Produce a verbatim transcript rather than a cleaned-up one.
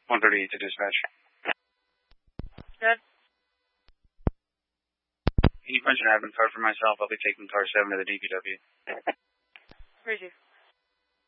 one thirty-eight to dispatch. Good. Can you punch an admin card for myself? I'll be taking car seven to the D P W. Where's you?